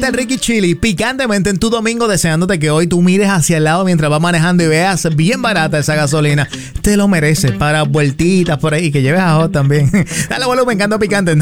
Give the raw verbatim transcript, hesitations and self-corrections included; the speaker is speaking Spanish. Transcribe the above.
Este es Ricky Chili, picantemente en tu domingo, deseándote que hoy tú mires hacia el lado mientras vas manejando y veas bien barata esa gasolina. Te lo mereces para vueltitas por ahí, que lleves a Hot también. Dale volumen, canto picante.